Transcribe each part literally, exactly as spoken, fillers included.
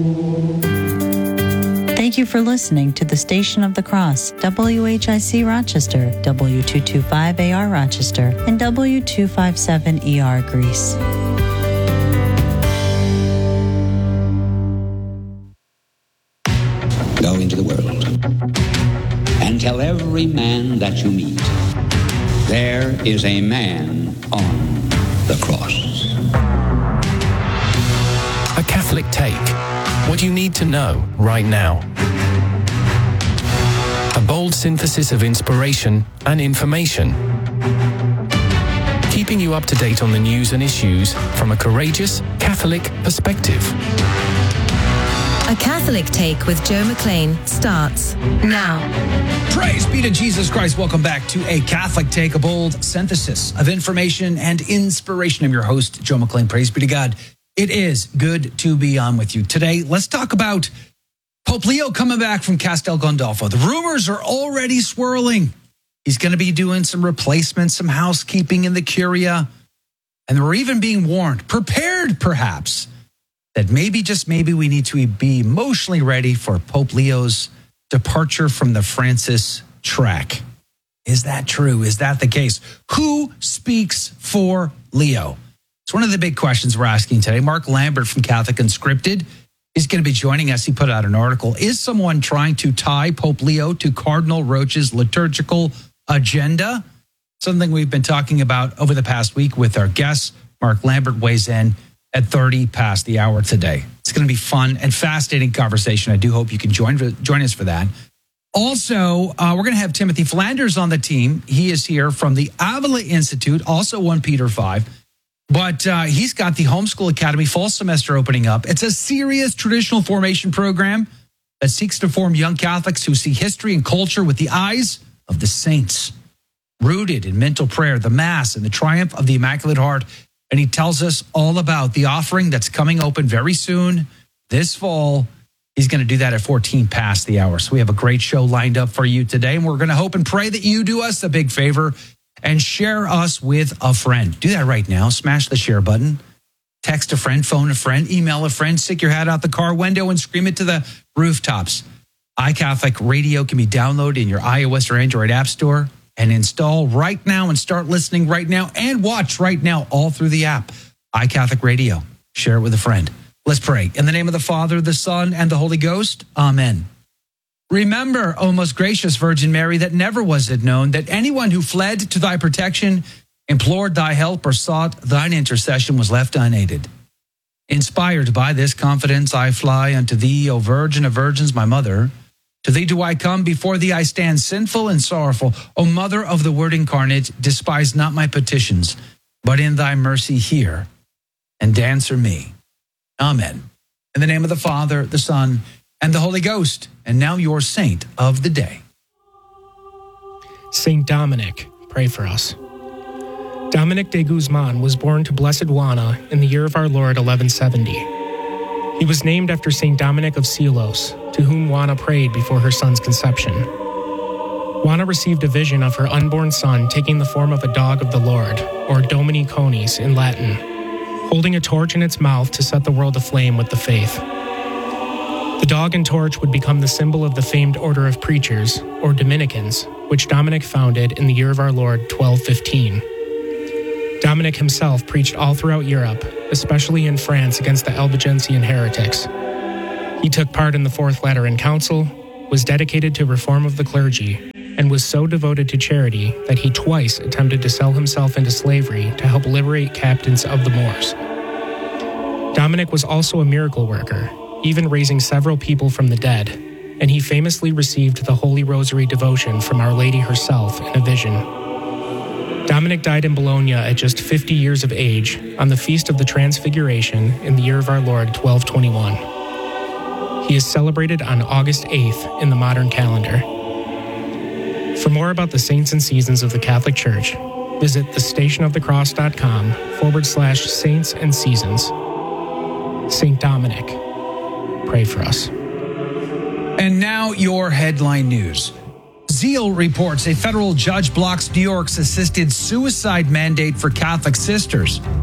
Thank you for listening to the Station of the Cross, W H I C Rochester, W two twenty-five A R Rochester, and W two fifty-seven E R Greece. Go into the world and tell every man that you meet, there is a man on the cross. A Catholic Take. What you need to know right now. A bold synthesis of inspiration and information. Keeping you up to date on the news and issues from a courageous Catholic perspective. A Catholic Take with Joe McLean starts now. Praise be to Jesus Christ. Welcome back to A Catholic Take, a bold synthesis of information and inspiration. I'm your host, Joe McLean. Praise be to God. It is good to be on with you today. Let's talk about Pope Leo coming back from Castel Gandolfo. The rumors are already swirling. He's going to be doing some replacements, some housekeeping in the Curia. And we're even being warned, prepared perhaps, that maybe, just maybe, we need to be emotionally ready for Pope Leo's departure from the Francis track. Is that true? Is that the case? Who speaks for Leo? It's one of the big questions we're asking today. Mark Lambert from Catholic Unscripted is going to be joining us. He put out an article. Is someone trying to tie Pope Leo to Cardinal Roche's liturgical agenda? Something we've been talking about over the past week with our guests. Mark Lambert weighs in at thirty past the hour today. It's going to be fun and fascinating conversation. I do hope you can join, join us for that. Also, uh, we're going to have Timothy Flanders on the team. He is here from the Avila Institute, also First Peter five. But uh, he's got the Homeschool Academy fall semester opening up. It's a serious traditional formation program that seeks to form young Catholics who see history and culture with the eyes of the saints, rooted in mental prayer, the Mass, and the triumph of the Immaculate Heart. And he tells us all about the offering that's coming open very soon this fall. He's going to do that at fourteen past the hour. So we have a great show lined up for you today. And we're going to hope and pray that you do us a big favor and share us with a friend. Do that right now. Smash the share button. Text a friend, phone a friend, email a friend, stick your hat out the car window and scream it to the rooftops. iCatholic Radio can be downloaded in your iOS or Android app store. And install right now and start listening right now and watch right now all through the app. iCatholic Radio. Share it with a friend. Let's pray. In the name of the Father, the Son, and the Holy Ghost. Amen. Remember, O most gracious Virgin Mary, that never was it known that anyone who fled to thy protection, implored thy help, or sought thine intercession was left unaided. Inspired by this confidence, I fly unto thee, O Virgin of Virgins, my mother. To thee do I come, before thee I stand sinful and sorrowful. O Mother of the Word incarnate, despise not my petitions, but in thy mercy hear and answer me. Amen. In the name of the Father, the Son, and the Holy Ghost. And now your saint of the day. Saint Dominic, pray for us. Dominic de Guzman was born to Blessed Juana in the year of our Lord eleven seventy. He was named after Saint Dominic of Silos, to whom Juana prayed before her son's conception. Juana received a vision of her unborn son taking the form of a dog of the Lord, or Domini Conis in Latin, holding a torch in its mouth to set the world aflame with the faith. The dog and torch would become the symbol of the famed order of preachers, or Dominicans, which Dominic founded in the year of our Lord twelve fifteen. Dominic himself preached all throughout Europe, especially in France against the Albigensian heretics. He took part in the Fourth Lateran Council, was dedicated to reform of the clergy, and was so devoted to charity that he twice attempted to sell himself into slavery to help liberate captains of the Moors. Dominic was also a miracle worker, even raising several people from the dead, and he famously received the Holy Rosary devotion from Our Lady herself in a vision. Dominic died in Bologna at just fifty years of age on the Feast of the Transfiguration in the year of our Lord twelve twenty-one. He is celebrated on August eighth in the modern calendar. For more about the saints and seasons of the Catholic Church, visit thestationofthecross.com forward slash saints and seasons. Saint Dominic, pray for us. And now your headline news. Zeal reports a federal judge blocks New York's assisted suicide mandate for Catholic sisters.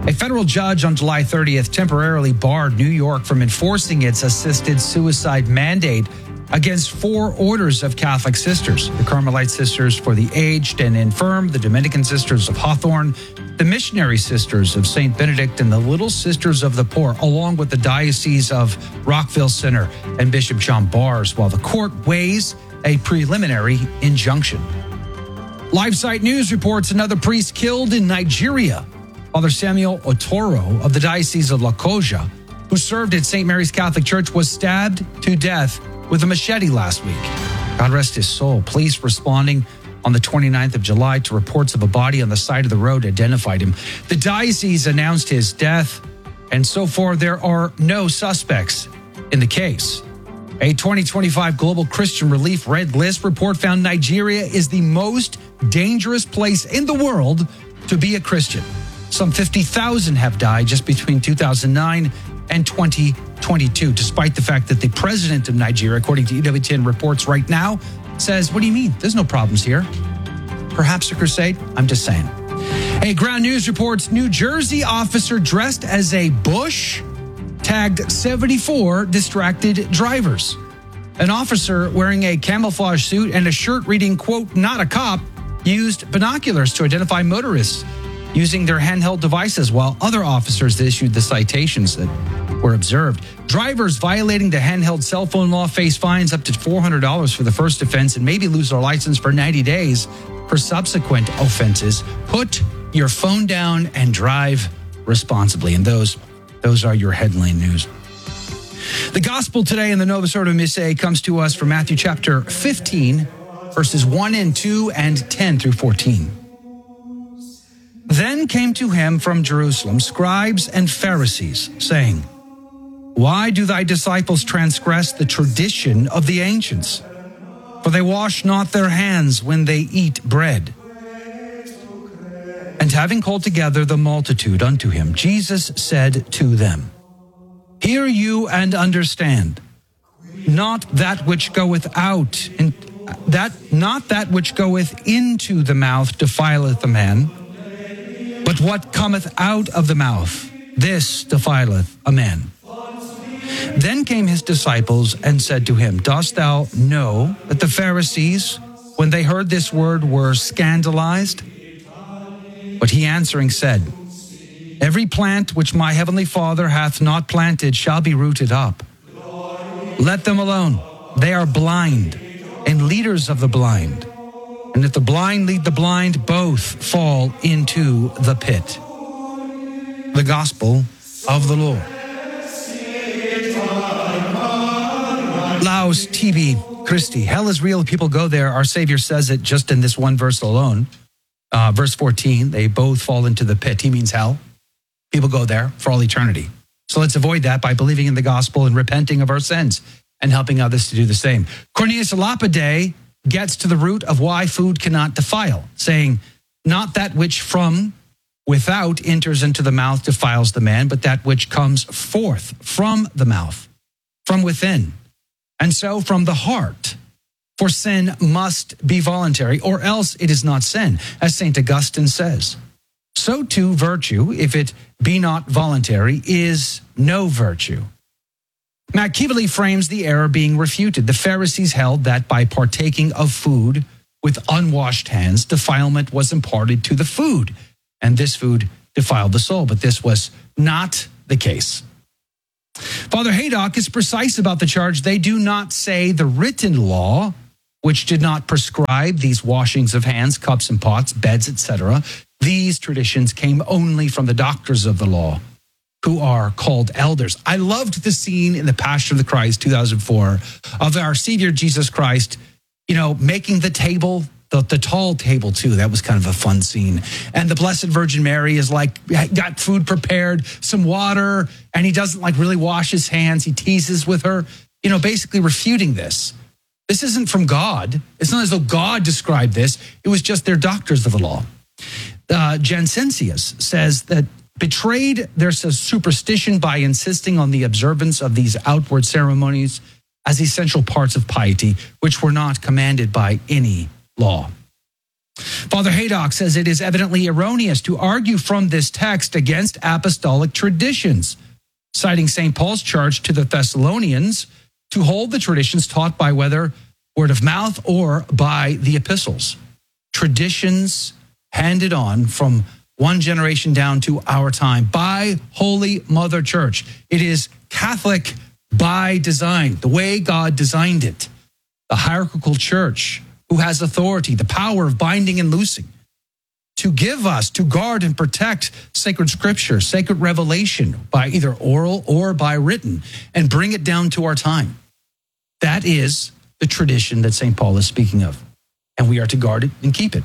A federal judge on July thirtieth temporarily barred New York from enforcing its assisted suicide mandate against four orders of Catholic sisters: the Carmelite Sisters for the Aged and Infirm, the Dominican Sisters of Hawthorne, the Missionary Sisters of Saint Benedict, and the Little Sisters of the Poor, along with the Diocese of Rockville Center and Bishop John Bars, while the court weighs a preliminary injunction. LiveSite News reports another priest killed in Nigeria. Father Samuel Otoro of the Diocese of Lokoja, who served at Saint Mary's Catholic Church, was stabbed to death with a machete last week. God rest his soul. Police responding on the twenty-ninth of July to reports of a body on the side of the road identified him. The diocese announced his death, and so far there are no suspects in the case. A twenty twenty-five Global Christian Relief Red List report found Nigeria is the most dangerous place in the world to be a Christian. Some fifty thousand have died just between two thousand nine and twenty twenty-two, despite the fact that the president of Nigeria, according to E W T N reports right now, says, what do you mean? There's no problems here. Perhaps a crusade? I'm just saying. A Ground News reports New Jersey officer dressed as a bush tagged seventy-four distracted drivers. An officer wearing a camouflage suit and a shirt reading, quote, not a cop, used binoculars to identify motorists using their handheld devices, while other officers issued the citations that were observed. Drivers violating the handheld cell phone law face fines up to four hundred dollars for the first offense and maybe lose their license for ninety days for subsequent offenses. Put your phone down and drive responsibly. And those, those are your headline news. The gospel today in the Novus Ordo Missae comes to us from Matthew chapter fifteen, verses one and two and ten through fourteen. Then came to him from Jerusalem scribes and Pharisees, saying, why do thy disciples transgress the tradition of the ancients? For they wash not their hands when they eat bread. And having called together the multitude unto him, Jesus said to them, hear you and understand. Not that which goeth out, and that not that which goeth into the mouth defileth a man, but what cometh out of the mouth, this defileth a man. Then came his disciples and said to him, dost thou know that the Pharisees, when they heard this word, were scandalized? But he answering said, every plant which my heavenly Father hath not planted shall be rooted up. Let them alone. They are blind and leaders of the blind. And if the blind lead the blind, both fall into the pit. The gospel of the Lord. Laus tibi Christi. Hell is real. People go there. Our Savior says it just in this one verse alone. Uh, verse fourteen, they both fall into the pit. He means hell. People go there for all eternity. So let's avoid that by believing in the gospel and repenting of our sins and helping others to do the same. Cornelius a Lapide gets to the root of why food cannot defile, saying, not that which from without enters into the mouth defiles the man, but that which comes forth from the mouth, from within, and so from the heart. For sin must be voluntary, or else it is not sin, as Saint Augustine says. So too virtue, if it be not voluntary, is no virtue. Machiavelli frames the error being refuted. The Pharisees held that by partaking of food with unwashed hands, defilement was imparted to the food, and this food defiled the soul. But this was not the case. Father Haydock is precise about the charge. They do not say the written law, which did not prescribe these washings of hands, cups and pots, beds, et cetera. These traditions came only from the doctors of the law, who are called elders. I loved the scene in The Passion of the Christ, two thousand four, of our Savior Jesus Christ, you know, making the table, the, the tall table too. That was kind of a fun scene. And the Blessed Virgin Mary is like, got food prepared, some water, and he doesn't like really wash his hands. He teases with her, you know, basically refuting this. This isn't from God. It's not as though God described this. It was just their doctors of the law. Uh, Jansensius says that betrayed their superstition by insisting on the observance of these outward ceremonies as essential parts of piety, which were not commanded by any law. Father Haydock says it is evidently erroneous to argue from this text against apostolic traditions, citing Saint Paul's charge to the Thessalonians to hold the traditions taught by whether word of mouth or by the epistles. Traditions handed on from one generation down to our time by Holy Mother Church. It is Catholic by design, the way God designed it. The hierarchical church who has authority, the power of binding and loosing, to give us, to guard and protect sacred scripture, sacred revelation by either oral or by written, and bring it down to our time. That is the tradition that Saint Paul is speaking of, and we are to guard it and keep it.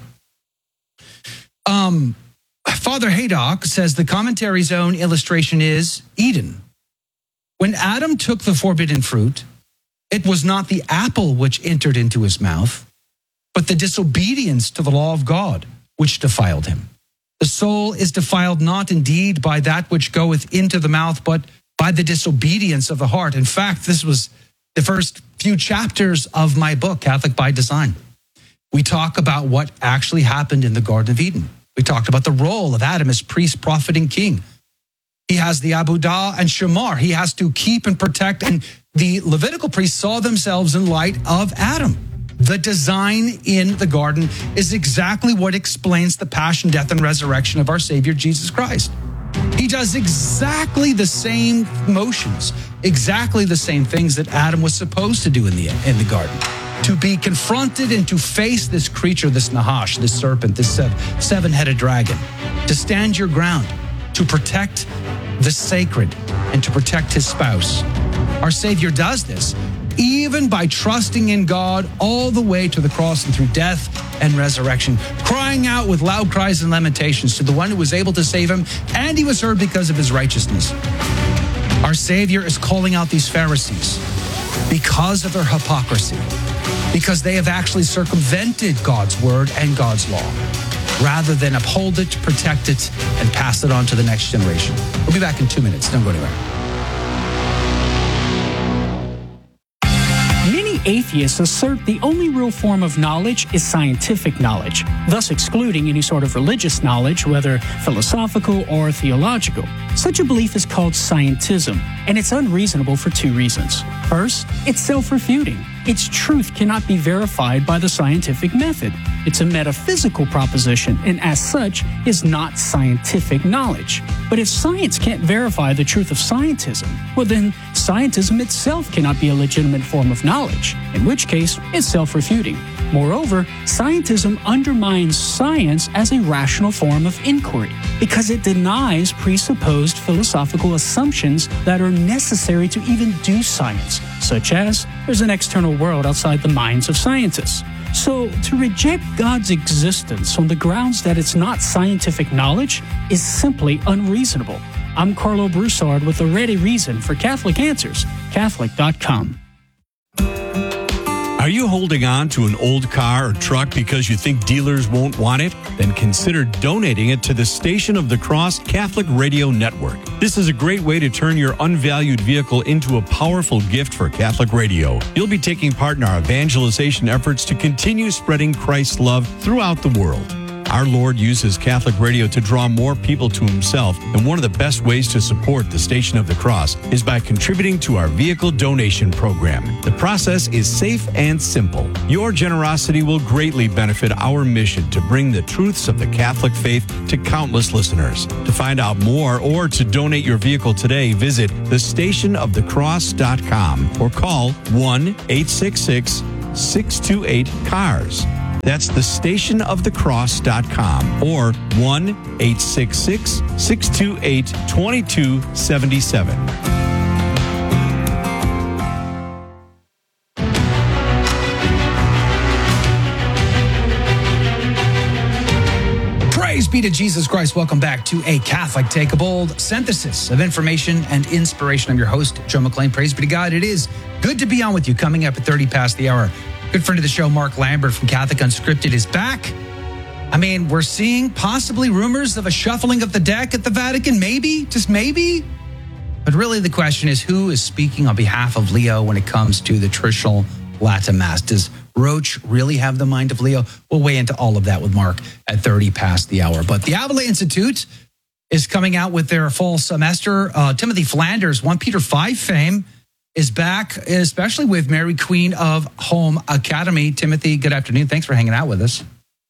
Um, Father Haydock says the commentary's own illustration is Eden. When Adam took the forbidden fruit, it was not the apple which entered into his mouth, but the disobedience to the law of God which defiled him. The soul is defiled not indeed by that which goeth into the mouth, but by the disobedience of the heart. In fact, this was the first few chapters of my book, Catholic by Design. We talk about what actually happened in the Garden of Eden. We talked about the role of Adam as priest, prophet, and king. He has the Abudah and Shamar. He has to keep and protect, and the Levitical priests saw themselves in light of Adam. The design in the garden is exactly what explains the passion, death, and resurrection of our Savior, Jesus Christ. He does exactly the same motions, exactly the same things that Adam was supposed to do in the, in the garden. To be confronted and to face this creature, this Nahash, this serpent, this seven-headed dragon. To stand your ground, to protect the sacred, and to protect his spouse. Our Savior does this even by trusting in God all the way to the cross and through death and resurrection, crying out with loud cries and lamentations to the one who was able to save him, and he was heard because of his righteousness. Our Savior is calling out these Pharisees because of their hypocrisy, because they have actually circumvented God's word and God's law, rather than uphold it, protect it, and pass it on to the next generation. We'll be back in two minutes. Don't go anywhere. Atheists assert the only real form of knowledge is scientific knowledge, thus excluding any sort of religious knowledge, whether philosophical or theological. Such a belief is called scientism, and it's unreasonable for two reasons. First, it's self-refuting. Its truth cannot be verified by the scientific method. It's a metaphysical proposition, and as such, is not scientific knowledge. But if science can't verify the truth of scientism, well then, scientism itself cannot be a legitimate form of knowledge, in which case, it's self-refuting. Moreover, scientism undermines science as a rational form of inquiry because it denies presupposed philosophical assumptions that are necessary to even do science, such as there's an external world outside the minds of scientists. So, to reject God's existence on the grounds that it's not scientific knowledge is simply unreasonable. I'm Carlo Broussard with a ready reason for Catholic Answers, Catholic dot com. Are you holding on to an old car or truck because you think dealers won't want it? Then consider donating it to the Station of the Cross Catholic Radio Network. This is a great way to turn your unvalued vehicle into a powerful gift for Catholic Radio. You'll be taking part in our evangelization efforts to continue spreading Christ's love throughout the world. Our Lord uses Catholic Radio to draw more people to himself, and one of the best ways to support the Station of the Cross is by contributing to our vehicle donation program. The process is safe and simple. Your generosity will greatly benefit our mission to bring the truths of the Catholic faith to countless listeners. To find out more or to donate your vehicle today, visit the station of the cross dot com or call one eight six six, six two eight, C A R S. That's the station of the cross dot com or one eight six six, six two eight, two two seven seven. Praise be to Jesus Christ. Welcome back to A Catholic Take, a bold synthesis of information and inspiration. I'm your host, Joe McLean. Praise be to God. It is good to be on with you. Coming up at thirty past the hour. Good friend of the show, Mark Lambert from Catholic Unscripted, is back. I mean, we're seeing possibly rumors of a shuffling of the deck at the Vatican. Maybe, just maybe. But really the question is, who is speaking on behalf of Leo when it comes to the traditional Latin Mass? Does Roach really have the mind of Leo? We'll weigh into all of that with Mark at thirty past the hour. But the Avila Institute is coming out with their fall semester. Uh, Timothy Flanders, First Peter five fame, is back, especially with Mary Queen of Home Academy. Timothy, good afternoon. Thanks for hanging out with us.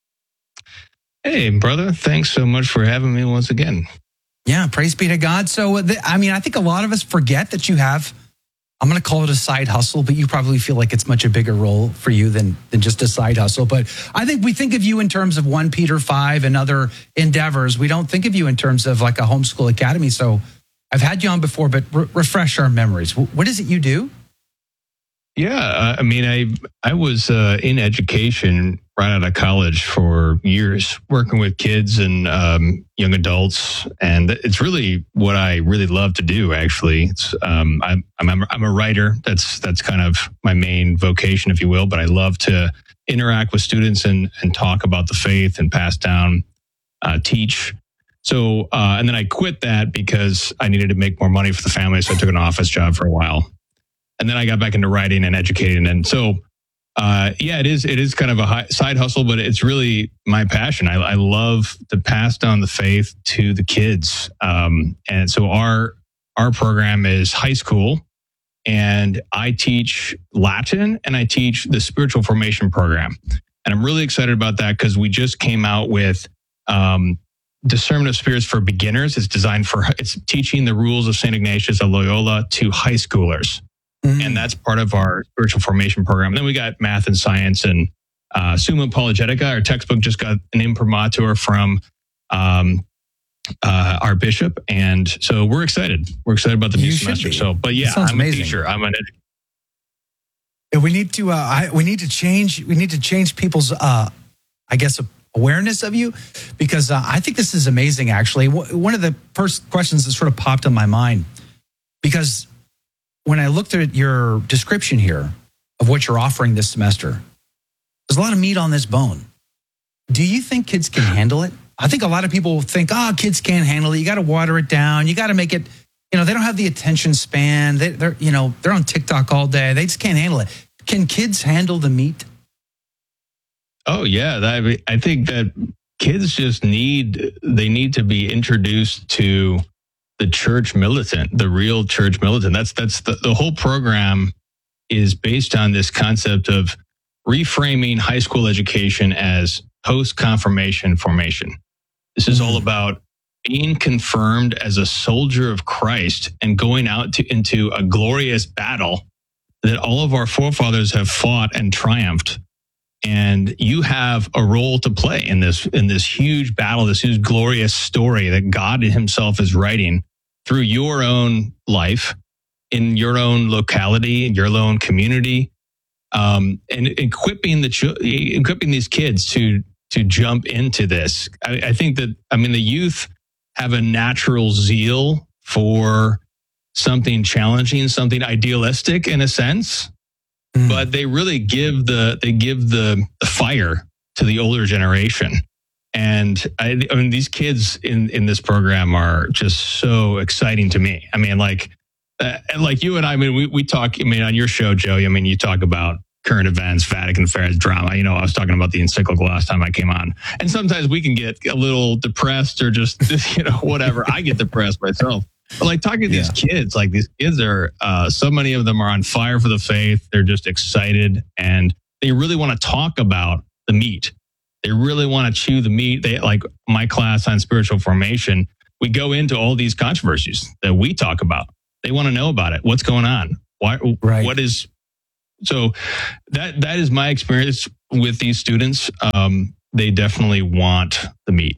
Hey, brother. Thanks so much for having me once again. Yeah, praise be to God. So, the, I mean, I think a lot of us forget that you have, I'm going to call it a side hustle, but you probably feel like it's much a bigger role for you than, than just a side hustle. But I think we think of you in terms of First Peter five and other endeavors. We don't think of you in terms of like a homeschool academy. So I've had you on before, but re- refresh our memories. What is it you do? Yeah, uh, I mean, I I was uh, in education right out of college for years, working with kids and um, young adults, and it's really what I really love to do. Actually, it's um, I'm I'm I'm a writer. That's that's kind of my main vocation, if you will. But I love to interact with students and and talk about the faith and pass down, uh, teach. So, uh, and then I quit that because I needed to make more money for the family, so I took an office job for a while. And then I got back into writing and educating. And so, uh, yeah, it is, it is kind of a high, side hustle, but it's really my passion. I, I love to pass down the faith to the kids. Um, and so our, our program is high school, and I teach Latin and I teach the spiritual formation program. And I'm really excited about that because we just came out with, um, Discernment of Spirits for Beginners. It's designed for, it's teaching the rules of Saint Ignatius of Loyola to high schoolers. Mm-hmm. And that's part of our spiritual formation program. And then we got math and science and uh, Summa Apologetica. Our textbook just got an imprimatur from um, uh, our bishop. And so we're excited. We're excited about the new semester. So, but yeah, I'm amazing. a teacher. I'm an educator. And we need to, uh, I, we need to change, we need to change people's, uh, I guess, awareness of you, because uh, I think this is amazing, actually. W- one of the first questions that sort of popped in my mind, because when I looked at your description here of what you're offering this semester, there's a lot of meat on this bone. Do you think kids can handle it? I think a lot of people think, oh, kids can't handle it. You got to water it down. You got to make it, you know, they don't have the attention span. They, they're, you know, they're on TikTok all day. They just can't handle it. Can kids handle the meat? Oh, yeah. That, I think that kids just need, they need to be introduced to the church militant, the real church militant. That's that's the, the whole program is based on this concept of reframing high school education as post-confirmation formation. This is all about being confirmed as a soldier of Christ and going out to, into a glorious battle that all of our forefathers have fought and triumphed. And you have a role to play in this, in this huge battle, this huge glorious story that God himself is writing through your own life, in your own locality, in your own community, um, and equipping the equipping these kids to to jump into this. I, I think that, I mean, the youth have a natural zeal for something challenging, something idealistic in a sense, mm. but they really give the they give the, the fire to the older generation. And I, I mean, these kids in, in this program are just so exciting to me. I mean, like, uh, like you and I, I mean, we, we talk, I mean, on your show, Joe, I mean, you talk about current events, Vatican affairs, drama. You know, I was talking about the encyclical last time I came on. And sometimes we can get a little depressed or just, you know, whatever. I get depressed myself. But like talking to yeah. these kids, like these kids are, uh, so many of them are on fire for the faith. They're just excited and they really want to talk about the meat. They really want to chew the meat. They like my class on spiritual formation. We go into all these controversies that we talk about. They want to know about it. What's going on? Why? Right. What is? So that that is my experience with these students. Um, they definitely want the meat.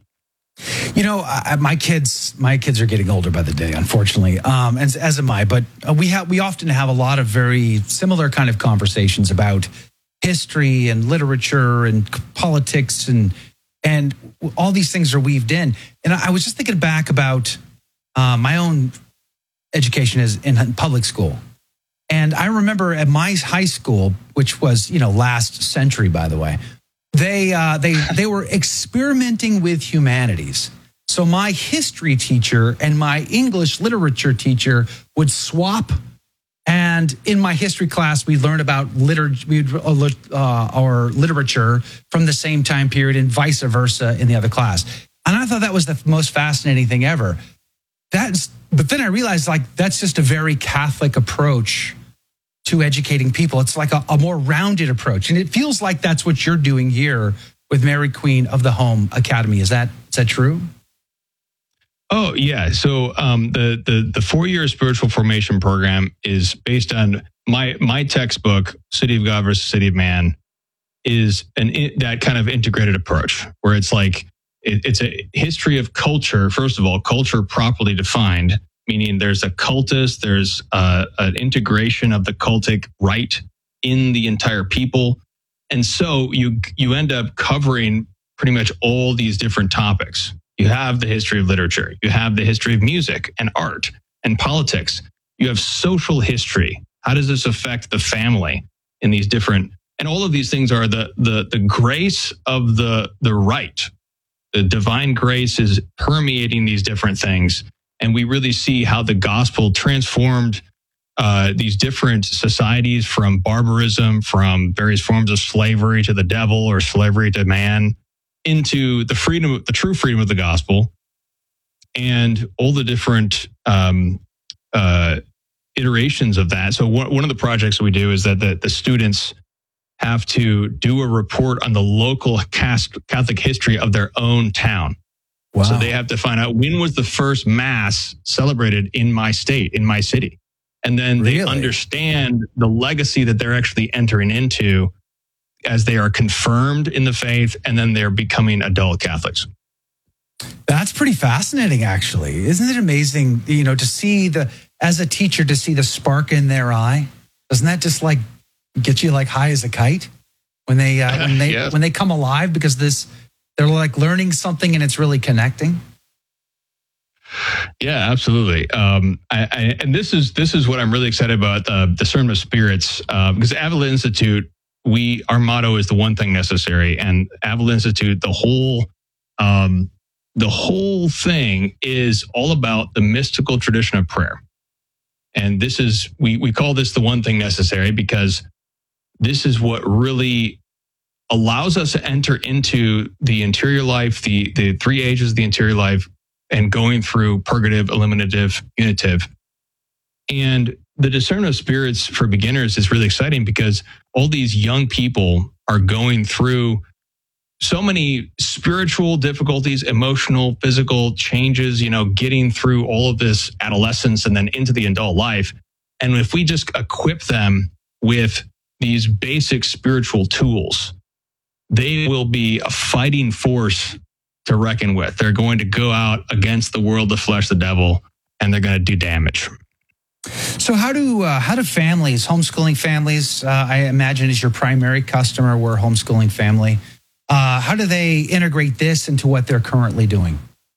You know, I, my kids, my kids are getting older by the day, unfortunately, um, as as am I. But we have we often have a lot of very similar kind of conversations about history and literature and politics and and all these things are weaved in. And I was just thinking back about uh, my own education is in public school. And I remember at my high school, which was, you know, last century, by the way, they uh, they they were experimenting with humanities. So my history teacher and my English literature teacher would swap And in my history class, we learned about literature, uh, our literature from the same time period, and vice versa in the other class. And I thought that was the most fascinating thing ever. That's, but then I realized, like, that's just a very Catholic approach to educating people. It's like a, a more rounded approach, and it feels like that's what you're doing here with Mary Queen of the Home Academy. Is that is that true? Oh, yeah. So um, the, the the four-year spiritual formation program is based on my my textbook, City of God versus City of Man, is an that kind of integrated approach where it's like it, it's a history of culture. First of all, culture properly defined, meaning there's a cultus, there's uh, an integration of the cultic rite in the entire people. And so you you end up covering pretty much all these different topics. You have the history of literature. You have the history of music and art and politics. You have social history. How does this affect the family in these different, and all of these things are the the the grace of the the rite. The divine grace is permeating these different things. And we really see how the gospel transformed uh, these different societies from barbarism, from various forms of slavery to the devil or slavery to man, into the freedom, the true freedom of the gospel, and all the different um, uh, iterations of that. So one, one of the projects that we do is that the, the students have to do a report on the local Catholic history of their own town. Wow. So they have to find out when was the first mass celebrated in my state, in my city. And then really? They understand the legacy that they're actually entering into as they are confirmed in the faith, and then they're becoming adult Catholics. That's pretty fascinating, actually. Isn't it amazing, you know, to see the, as a teacher, to see the spark in their eye? Doesn't that just like get you like high as a kite when they, uh, when they, yes. when they come alive, because this, they're like learning something and it's really connecting? Yeah, absolutely. Um, I, I, and this is this is what I'm really excited about, uh, Discernment of Spirits, uh, because Avila Institute, we our motto is the one thing necessary, and Avila Institute, the whole um, the whole thing is all about the mystical tradition of prayer. And this is we we call this the one thing necessary because this is what really allows us to enter into the interior life, the the three ages of the interior life, and going through purgative, eliminative, unitive. And the discernment of spirits for beginners is really exciting because all these young people are going through so many spiritual difficulties, emotional, physical changes, you know, getting through all of this adolescence and then into the adult life. And if we just equip them with these basic spiritual tools, they will be a fighting force to reckon with. They're going to go out against the world, the flesh, the devil, and they're going to do damage. So how do uh, how do families, homeschooling families, uh, I imagine is your primary customer, we're a homeschooling family. Uh, how do they integrate this into what they're currently doing?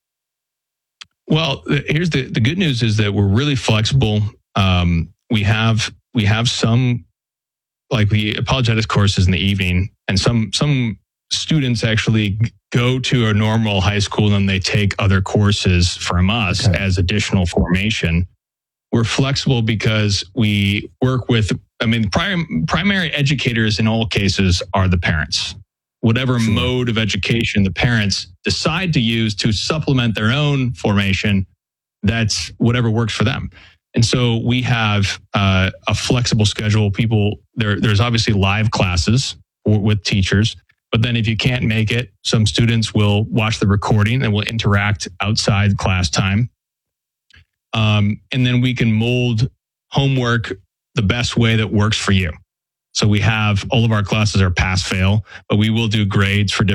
Well, here's the, the good news is that we're really flexible. Um, we have we have some, like the apologetics courses in the evening, and some some students actually go to a normal high school and they take other courses from us okay. as additional formation. We're flexible because we work with, I mean, prim, primary educators in all cases are the parents. Whatever sure. mode of education the parents decide to use to supplement their own formation, that's whatever works for them. And so we have uh, a flexible schedule. People, there, there's obviously live classes or, with teachers. But then if you can't make it, some students will watch the recording and will interact outside class time. Um, and then we can mold homework the best way that works for you. So we have all of our classes are pass fail, but we will do grades for different